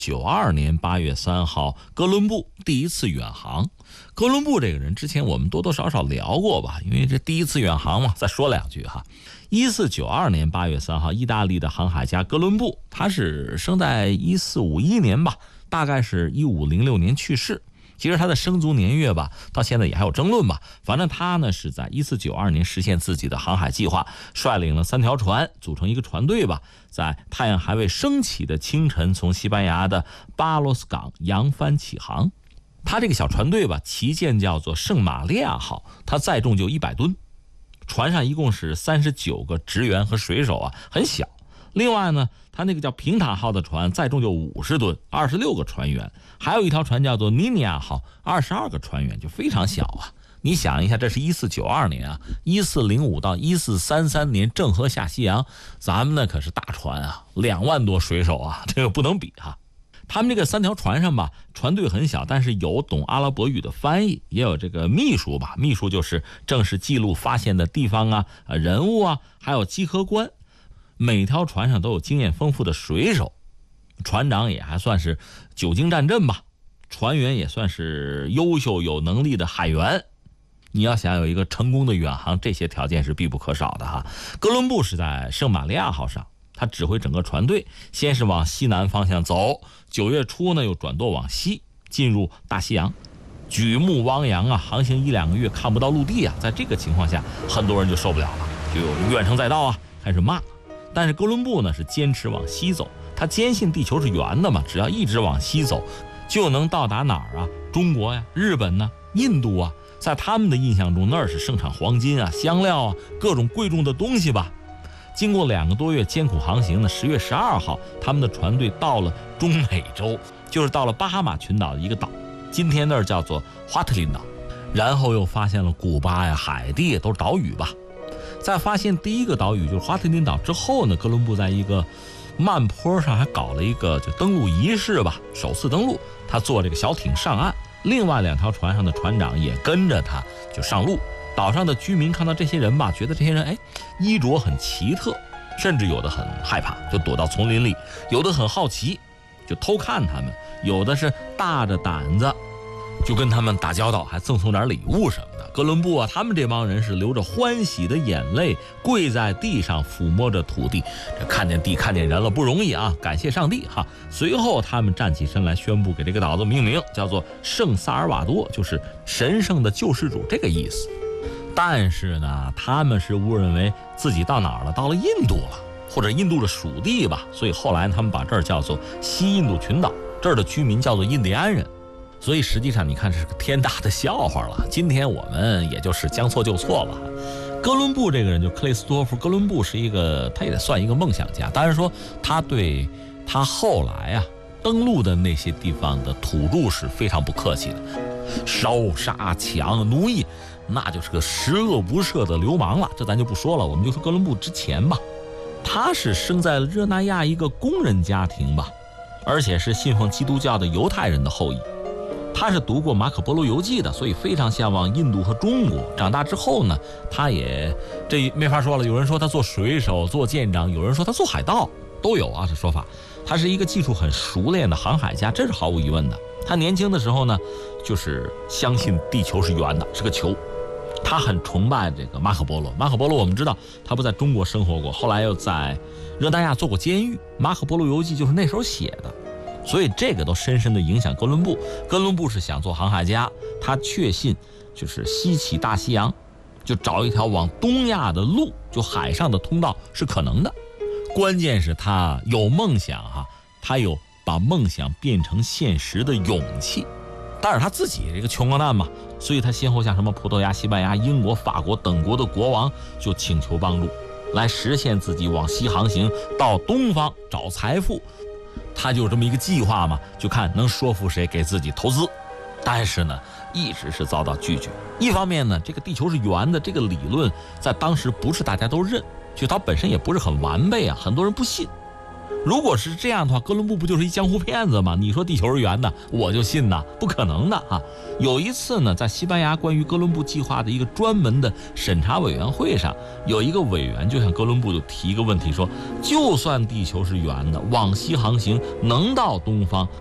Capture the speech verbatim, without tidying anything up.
九二年八月三号，哥伦布第一次远航。哥伦布这个人之前我们多多少少聊过吧，因为这第一次远航嘛，再说两句哈。一四九二年八月三号，意大利的航海家哥伦布，他是生在一四五一年吧，大概是一五零六年去世。其实他的生卒年月吧，到现在也还有争论吧。反正他呢是在一四九二年实现自己的航海计划，率领了三条船，组成一个船队吧，在太阳还未升起的清晨，从西班牙的巴罗斯港扬帆起航。他这个小船队吧，旗舰叫做圣玛利亚号，它载重就一百吨，船上一共是三十九个职员和水手啊，很小。另外呢，他那个叫平塔号的船载重就五十吨，二十六个船员，还有一条船叫做尼尼亚号，二十二个船员，就非常小啊。你想一下，这是一四九二年啊，一四零五到一四三三年郑和下西洋，咱们那可是大船啊，两万多水手啊，这个不能比哈。他们这个三条船上吧，船队很小，但是有懂阿拉伯语的翻译，也有这个秘书吧，秘书就是正是记录发现的地方啊、人物啊，还有稽核官。每条船上都有经验丰富的水手，船长也还算是久经战阵吧，船员也算是优秀有能力的海员。你要想有一个成功的远航，这些条件是必不可少的哈。哥伦布是在圣玛利亚号上，他指挥整个船队，先是往西南方向走，九月初呢又转舵往西，进入大西洋。举目汪洋啊，航行一两个月看不到陆地啊，在这个情况下，很多人就受不了了，就有人怨声载道啊，开始骂。但是哥伦布呢是坚持往西走，他坚信地球是圆的嘛，只要一直往西走，就能到达哪儿啊？中国呀、日本呢、印度啊，在他们的印象中，那儿是盛产黄金啊、香料啊、各种贵重的东西吧。经过两个多月艰苦航行呢，十月十二号，他们的船队到了中美洲，就是到了巴哈马群岛的一个岛，今天那儿叫做华特林岛，然后又发现了古巴呀、海地，都是岛屿吧。在发现第一个岛屿就是华特林岛之后呢，哥伦布在一个慢坡上还搞了一个就登陆仪式吧，首次登陆，他坐这个小艇上岸，另外两条船上的船长也跟着他就上路。岛上的居民看到这些人吧，觉得这些人哎衣着很奇特，甚至有的很害怕，就躲到丛林里；有的很好奇，就偷看他们；有的是大着胆子，就跟他们打交道，还赠送点礼物什么的。哥伦布啊，他们这帮人是流着欢喜的眼泪，跪在地上抚摸着土地，这看见地看见人了不容易啊，感谢上帝哈。随后他们站起身来，宣布给这个岛子命名，叫做圣萨尔瓦多，就是神圣的救世主这个意思。但是呢，他们是误认为自己到哪儿了，到了印度了，或者印度的属地吧，所以后来他们把这儿叫做西印度群岛，这儿的居民叫做印第安人。所以实际上你看，这是个天大的笑话了。今天我们也就是将错就错了。哥伦布这个人，就克里斯托弗·哥伦布，是一个，他也得算一个梦想家。当然说他对他后来啊登陆的那些地方的土著是非常不客气的，烧杀抢奴役，那就是个十恶不赦的流氓了。这咱就不说了，我们就说哥伦布之前吧，他是生在热那亚一个工人家庭吧，而且是信奉基督教的犹太人的后裔。他是读过马可波罗游记的，所以非常向往印度和中国。长大之后呢，他也这没法说了，有人说他做水手做舰长，有人说他做海盗，都有啊这说法。他是一个技术很熟练的航海家，这是毫无疑问的。他年轻的时候呢，就是相信地球是圆的，是个球。他很崇拜这个马可波罗。马可波罗我们知道他不在中国生活过，后来又在热那亚做过监狱，马可波罗游记就是那时候写的，所以这个都深深的影响哥伦布。哥伦布是想做航海家，他确信就是西起大西洋，就找一条往东亚的路，就海上的通道是可能的。关键是他有梦想哈，他有把梦想变成现实的勇气。但是他自己这个穷光蛋嘛，所以他先后向什么葡萄牙、西班牙、英国、法国等国的国王就请求帮助，来实现自己往西航行到东方找财富。他就这么一个计划嘛，就看能说服谁给自己投资。但是呢，一直是遭到拒绝。一方面呢，这个地球是圆的这个理论在当时不是大家都认，就它本身也不是很完备啊，很多人不信。 如果是这样的话，哥伦布不就是一江湖骗子吗？你说地球是圆的，我就信呐，不可能的啊！有一次呢，在西班牙关于哥伦布计划的一个专门的审查委员会上，有一个委员就向哥伦布就提一个问题说，就算地球是圆的，往西航行能到东方，